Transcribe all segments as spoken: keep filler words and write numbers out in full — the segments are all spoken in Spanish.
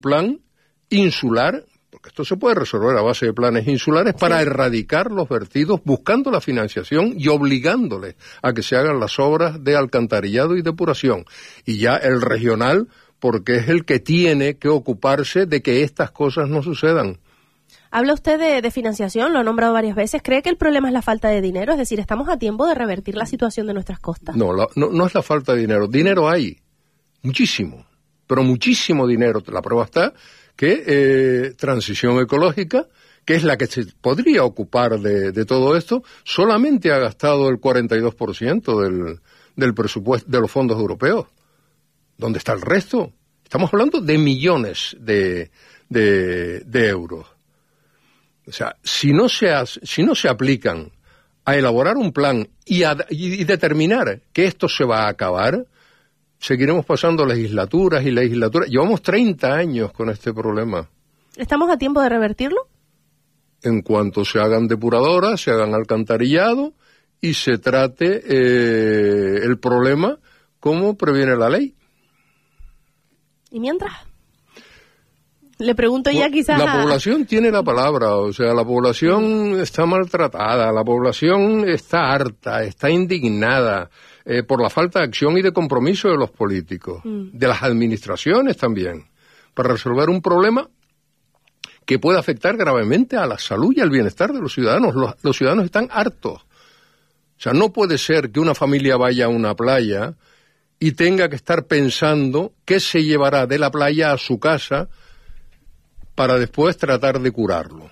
plan insular, porque esto se puede resolver a base de planes insulares, para sí. erradicar los vertidos, buscando la financiación y obligándoles a que se hagan las obras de alcantarillado y depuración. Y ya el regional, porque es el que tiene que ocuparse de que estas cosas no sucedan. Habla usted de, de financiación, lo ha nombrado varias veces. ¿Cree que el problema es la falta de dinero? Es decir, ¿estamos a tiempo de revertir la situación de nuestras costas? No, la, no, no es la falta de dinero. Dinero hay, muchísimo, pero muchísimo dinero. La prueba está que eh, Transición Ecológica, que es la que se podría ocupar de, de todo esto, solamente ha gastado el cuarenta y dos por ciento del, del presupuesto de los fondos europeos. ¿Dónde está el resto? Estamos hablando de millones de, de, de euros. O sea, si no se, si no se aplican a elaborar un plan y, a, y determinar que esto se va a acabar, seguiremos pasando legislaturas y legislaturas. Llevamos treinta años con este problema. ¿Estamos a tiempo de revertirlo? En cuanto se hagan depuradoras, se hagan alcantarillado y se trate eh, el problema como previene la ley. ¿Y mientras? Le pregunto ya quizás... La población tiene la palabra, o sea, la población está maltratada, la población está harta, está indignada eh, por la falta de acción y de compromiso de los políticos, mm. de las administraciones también, para resolver un problema que puede afectar gravemente a la salud y al bienestar de los ciudadanos. Los, los ciudadanos están hartos. O sea, no puede ser que una familia vaya a una playa y tenga que estar pensando qué se llevará de la playa a su casa para después tratar de curarlo.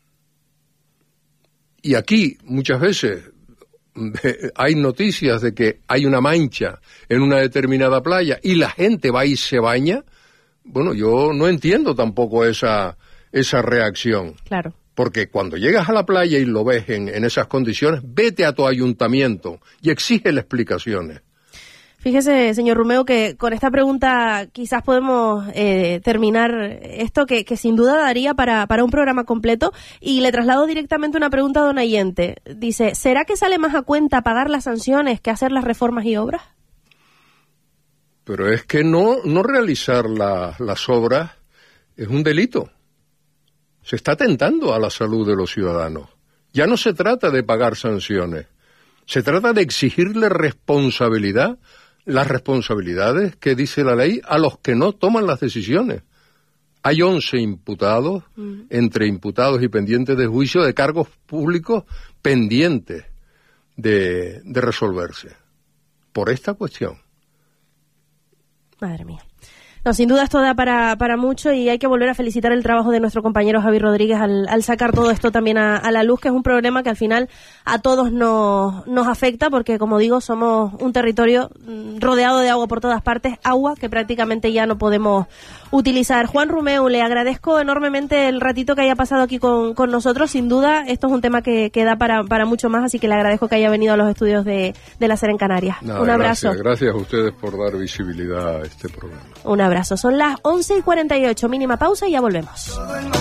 Y aquí muchas veces hay noticias de que hay una mancha en una determinada playa y la gente va y se baña. Bueno, yo no entiendo tampoco esa, esa reacción. Claro. Porque cuando llegas a la playa y lo ves en, en esas condiciones, vete a tu ayuntamiento y exígele explicaciones. Fíjese, señor Rumeo, que con esta pregunta quizás podemos eh, terminar esto, que, que sin duda daría para, para un programa completo, y le traslado directamente una pregunta a don Ayente. Dice, ¿será que sale más a cuenta pagar las sanciones que hacer las reformas y obras? Pero es que no, no realizar la, las obras es un delito. Se está atentando a la salud de los ciudadanos. Ya no se trata de pagar sanciones, se trata de exigirle responsabilidad, las responsabilidades que dice la ley a los que no toman las decisiones. Hay once imputados, mm. entre imputados y pendientes de juicio, de cargos públicos pendientes de, de resolverse por esta cuestión. Madre mía. No, sin duda esto da para, para mucho, y hay que volver a felicitar el trabajo de nuestro compañero Javi Rodríguez al, al sacar todo esto también a, a la luz, que es un problema que al final a todos nos, nos afecta, porque como digo, somos un territorio rodeado de agua por todas partes, agua que prácticamente ya no podemos utilizar. Juan Rumeu, le agradezco enormemente el ratito que haya pasado aquí con, con nosotros. Sin duda, esto es un tema que, que da para, para mucho más, así que le agradezco que haya venido a los estudios de, de la SER en Canarias. Nada, un abrazo. Gracias, gracias a ustedes por dar visibilidad a este problema. Un abrazo. Son las once y cuarenta y ocho, mínima pausa y ya volvemos.